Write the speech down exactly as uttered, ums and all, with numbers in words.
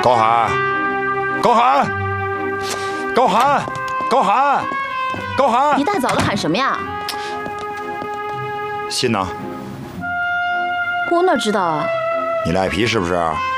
高寒，高寒，高寒，高寒，高寒！ 一大早的喊什么呀？ 信呢？ 我哪知道啊？ 你赖皮是不是？